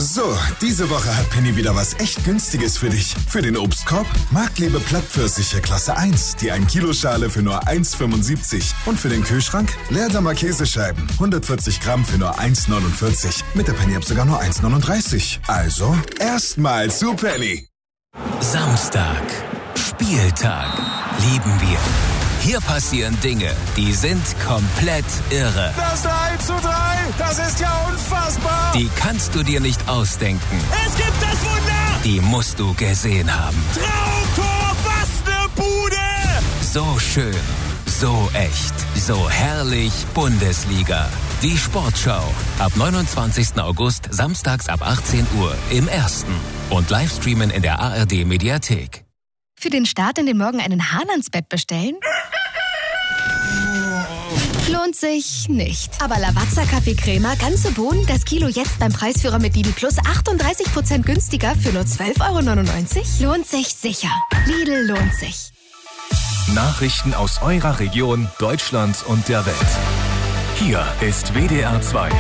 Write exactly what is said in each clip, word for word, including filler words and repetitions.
So, diese Woche hat Penny wieder was echt Günstiges für dich. Für den Obstkorb Marktlebe Plattpfirsiche Klasse eins, die ein Kilo Schale für nur eins Komma fünfundsiebzig. Und für den Kühlschrank Leerdammer Käsescheiben, hundertvierzig Gramm für nur eins Komma neunundvierzig. Mit der Penny-App sogar nur eins Komma neununddreißig. Also, erstmal zu Penny. Samstag, Spieltag, lieben wir. Hier passieren Dinge, die sind komplett irre. Das eins zu drei, das ist ja unfassbar. Die kannst du dir nicht ausdenken. Es gibt das Wunder. Die musst du gesehen haben. Traumtor, was ne Bude. So schön, so echt, so herrlich Bundesliga. Die Sportschau. Ab neunundzwanzigsten August, samstags ab achtzehn Uhr im Ersten. Und Livestreamen in der A R D-Mediathek. Für den Start in den Morgen einen Hahn ans Bett bestellen? Lohnt sich nicht. Aber Lavazza Kaffee-Crema, ganze Bohnen, das Kilo jetzt beim Preisführer mit Lidl Plus achtunddreißig Prozent günstiger für nur zwölf Euro neunundneunzig? Lohnt sich sicher. Lidl lohnt sich. Nachrichten aus eurer Region, Deutschland und der Welt. Hier ist W D R zwei.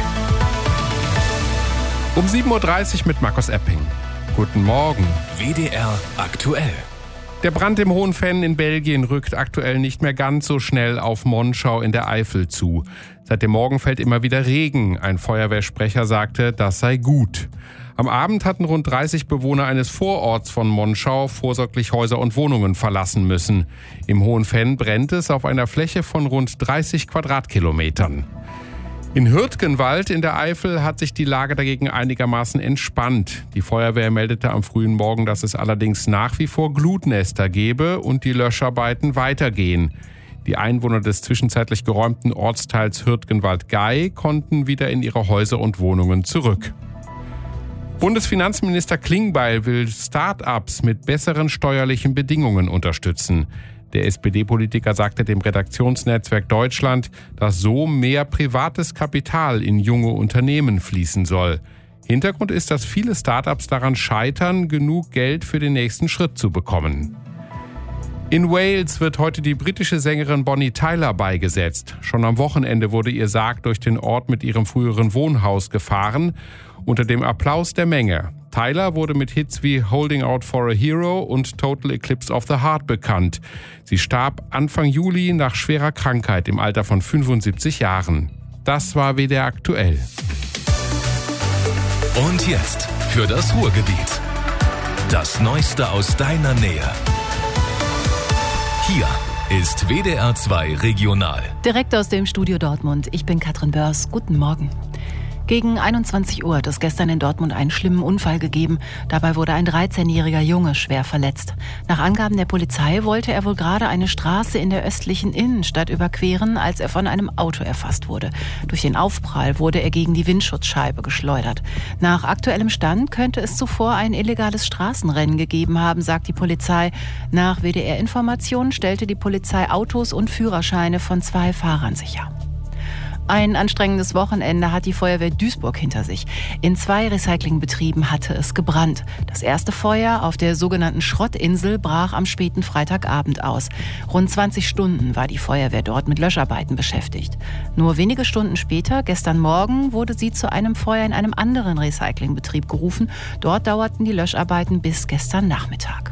Um sieben Uhr dreißig mit Markus Epping. Guten Morgen. W D R aktuell. Der Brand im Hohenfenn in Belgien rückt aktuell nicht mehr ganz so schnell auf Monschau in der Eifel zu. Seit dem Morgen fällt immer wieder Regen. Ein Feuerwehrsprecher sagte, das sei gut. Am Abend hatten rund dreißig Bewohner eines Vororts von Monschau vorsorglich Häuser und Wohnungen verlassen müssen. Im Hohenfenn brennt es auf einer Fläche von rund dreißig Quadratkilometern. In Hürtgenwald in der Eifel hat sich die Lage dagegen einigermaßen entspannt. Die Feuerwehr meldete am frühen Morgen, dass es allerdings nach wie vor Glutnester gebe und die Löscharbeiten weitergehen. Die Einwohner des zwischenzeitlich geräumten Ortsteils Hürtgenwald-Gey konnten wieder in ihre Häuser und Wohnungen zurück. Bundesfinanzminister Klingbeil will Start-ups mit besseren steuerlichen Bedingungen unterstützen. Der S P D-Politiker sagte dem Redaktionsnetzwerk Deutschland, dass so mehr privates Kapital in junge Unternehmen fließen soll. Hintergrund ist, dass viele Start-ups daran scheitern, genug Geld für den nächsten Schritt zu bekommen. In Wales wird heute die britische Sängerin Bonnie Tyler beigesetzt. Schon am Wochenende wurde ihr Sarg durch den Ort mit ihrem früheren Wohnhaus gefahren, unter dem Applaus der Menge. Tyler wurde mit Hits wie Holding Out for a Hero und Total Eclipse of the Heart bekannt. Sie starb Anfang Juli nach schwerer Krankheit im Alter von fünfundsiebzig Jahren. Das war W D R aktuell. Und jetzt für das Ruhrgebiet. Das Neueste aus deiner Nähe. Hier ist W D R zwei Regional. Direkt aus dem Studio Dortmund. Ich bin Katrin Börs. Guten Morgen. Gegen einundzwanzig Uhr hat es gestern in Dortmund einen schlimmen Unfall gegeben. Dabei wurde ein dreizehnjähriger Junge schwer verletzt. Nach Angaben der Polizei wollte er wohl gerade eine Straße in der östlichen Innenstadt überqueren, als er von einem Auto erfasst wurde. Durch den Aufprall wurde er gegen die Windschutzscheibe geschleudert. Nach aktuellem Stand könnte es zuvor ein illegales Straßenrennen gegeben haben, sagt die Polizei. Nach W D R-Informationen stellte die Polizei Autos und Führerscheine von zwei Fahrern sicher. Ein anstrengendes Wochenende hat die Feuerwehr Duisburg hinter sich. In zwei Recyclingbetrieben hatte es gebrannt. Das erste Feuer auf der sogenannten Schrottinsel brach am späten Freitagabend aus. Rund zwanzig Stunden war die Feuerwehr dort mit Löscharbeiten beschäftigt. Nur wenige Stunden später, gestern Morgen, wurde sie zu einem Feuer in einem anderen Recyclingbetrieb gerufen. Dort dauerten die Löscharbeiten bis gestern Nachmittag.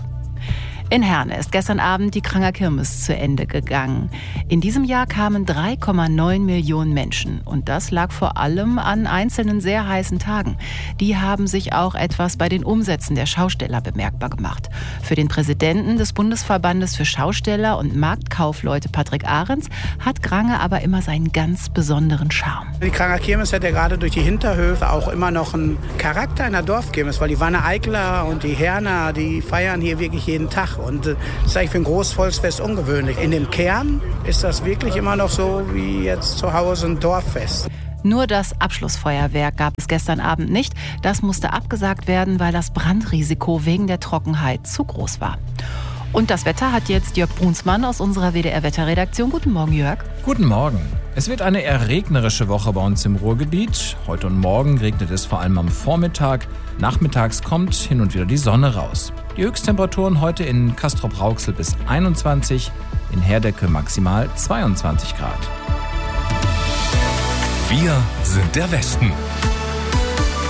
In Herne ist gestern Abend die Kranger Kirmes zu Ende gegangen. In diesem Jahr kamen drei Komma neun Millionen Menschen. Und das lag vor allem an einzelnen sehr heißen Tagen. Die haben sich auch etwas bei den Umsätzen der Schausteller bemerkbar gemacht. Für den Präsidenten des Bundesverbandes für Schausteller und Marktkaufleute, Patrick Ahrens, hat Krange aber immer seinen ganz besonderen Charme. Die Kranger Kirmes hat ja gerade durch die Hinterhöfe auch immer noch einen Charakter einer Dorfkirmes, weil die Wanne Eikler und die Herner, die feiern hier wirklich jeden Tag. Und das ist eigentlich für ein Großvolksfest ungewöhnlich. In dem Kern ist das wirklich immer noch so wie jetzt zu Hause ein Dorffest. Nur das Abschlussfeuerwerk gab es gestern Abend nicht. Das musste abgesagt werden, weil das Brandrisiko wegen der Trockenheit zu groß war. Und das Wetter hat jetzt Jörg Brunsmann aus unserer W D R-Wetterredaktion. Guten Morgen, Jörg. Guten Morgen. Es wird eine eher regnerische Woche bei uns im Ruhrgebiet. Heute und morgen regnet es vor allem am Vormittag. Nachmittags kommt hin und wieder die Sonne raus. Die Höchsttemperaturen heute in Castrop-Rauxel bis einundzwanzig, in Herdecke maximal zweiundzwanzig Grad. Wir sind der Westen.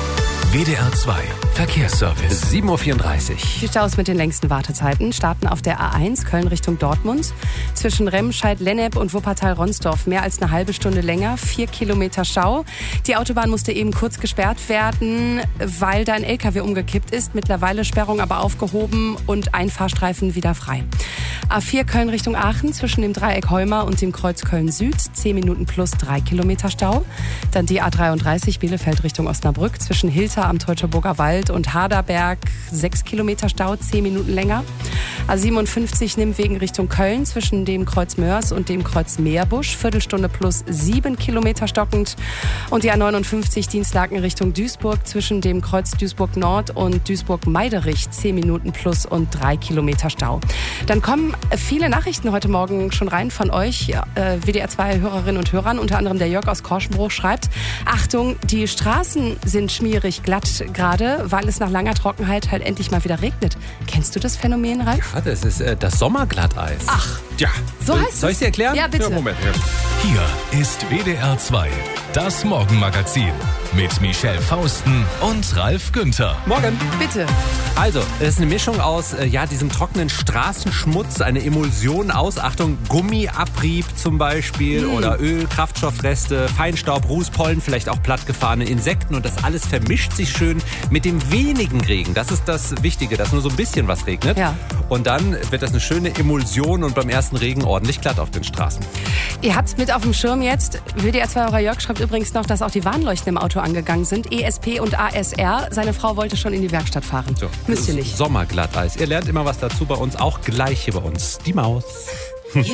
W D R zwei Verkehrsservice. sieben Uhr vierunddreißig. Die Staus mit den längsten Wartezeiten starten auf der A eins Köln Richtung Dortmund. Zwischen Remscheid, Lennep und Wuppertal-Ronsdorf mehr als eine halbe Stunde länger. Vier Kilometer Stau. Die Autobahn musste eben kurz gesperrt werden, weil da ein L K W umgekippt ist. Mittlerweile Sperrung aber aufgehoben und ein Fahrstreifen wieder frei. A vier Köln Richtung Aachen zwischen dem Dreieck Heumer und dem Kreuz Köln Süd. zehn Minuten plus drei Kilometer Stau. Dann die A dreiunddreißig Bielefeld Richtung Osnabrück zwischen Hilter am Teutoburger Wald und Haderberg. sechs Kilometer Stau, zehn Minuten länger. A siebenundfünfzig Nimmwegen Richtung Köln zwischen dem Kreuz Mörs und dem Kreuz Meerbusch. Viertelstunde plus sieben Kilometer stockend. Und die A neunundfünfzig Dienstlaken Richtung Duisburg zwischen dem Kreuz Duisburg Nord und Duisburg Meiderich. zehn Minuten plus und drei Kilometer Stau. Dann kommen viele Nachrichten heute Morgen schon rein von euch, äh, W D R zwei Hörerinnen und Hörern. Unter anderem der Jörg aus Korschenbruch schreibt: Achtung, die Straßen sind schmierig glatt gerade, weil es nach langer Trockenheit halt endlich mal wieder regnet. Kennst du das Phänomen, Ralf? Ja, das ist äh, das Sommerglatteis. Ach, ja. So heißt es. Soll ich dir erklären? Ja, bitte. Ja, Moment. Ja. Hier ist W D R zwei, das Morgenmagazin mit Michelle Fausten und Ralf Günther. Morgen. Bitte. Also, es ist eine Mischung aus äh, ja, diesem trockenen Straßenschmutz, eine Emulsion aus, Achtung, Gummiabrieb zum Beispiel, mm. oder Öl, Kraftstoffreste, Feinstaub, Ruß, Pollen, vielleicht auch plattgefahrene Insekten, und das alles vermischt sich schön mit dem wenigen Regen. Das ist das Wichtige, dass nur so ein bisschen was regnet. Ja. Und dann wird das eine schöne Emulsion und beim ersten Regen ordentlich glatt auf den Straßen. Ihr habt's mit auf dem Schirm jetzt. W D R zwei Jörg schreibt übrigens noch, dass auch die Warnleuchten im Auto angegangen sind. E S P und A S R. Seine Frau wollte schon in die Werkstatt fahren. So, müsst ihr nicht. Sommerglatteis. Ihr lernt immer was dazu bei uns, auch gleich hier bei uns. Die Maus.